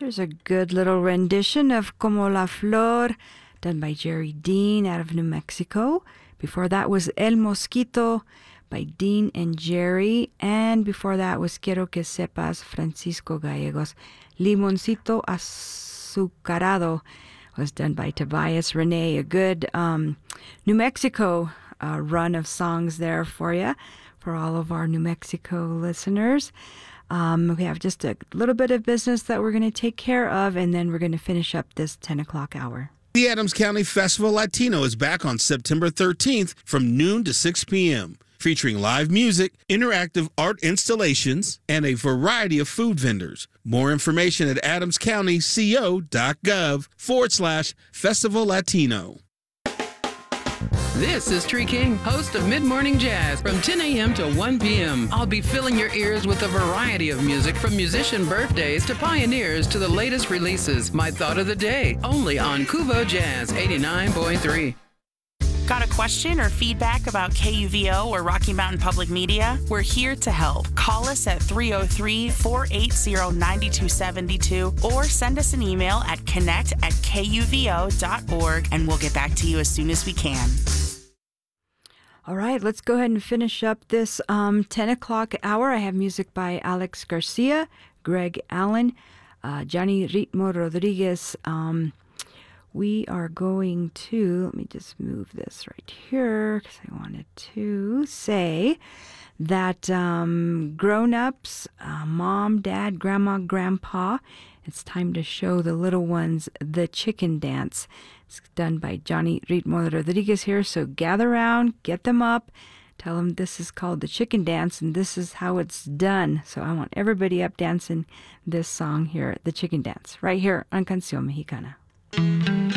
There's a good little rendition of Como la Flor, done by Jerry Dean out of New Mexico. Before that was El Mosquito by Dean and Jerry. And before that was Quiero que sepas, Francisco Gallegos. Limoncito Azucarado was done by Tobias Renee. A good New Mexico run of songs there for you, for all of our New Mexico listeners. We have just a little bit of business that we're going to take care of, and then we're going to finish up this 10 o'clock hour. The Adams County Festival Latino is back on September 13th from noon to 6 p.m., featuring live music, interactive art installations, and a variety of food vendors. More information at adamscountyco.gov/Festival Latino. This is Tree King, host of Mid-Morning Jazz from 10 a.m. to 1 p.m. I'll be filling your ears with a variety of music from musician birthdays to pioneers to the latest releases. My thought of the day, only on Kuvo Jazz 89.3. Got a question or feedback about KUVO or Rocky Mountain Public Media? We're here to help. Call us at 303-480-9272 or send us an email at connect@kuvo.org and we'll get back to you as soon as we can. All right, let's go ahead and finish up this 10 o'clock hour. I have music by Alex Garcia, Greg Allen, Johnny Ritmo Rodriguez. We are going to, let me just move this right here because I wanted to say that grown-ups, mom, dad, grandma, grandpa, it's time to show the little ones the chicken dance. It's done by Johnny Ritmo Rodriguez here, so gather around, get them up, tell them this is called the chicken dance and this is how it's done. So I want everybody up dancing this song here, the chicken dance, right here on Canción Mexicana.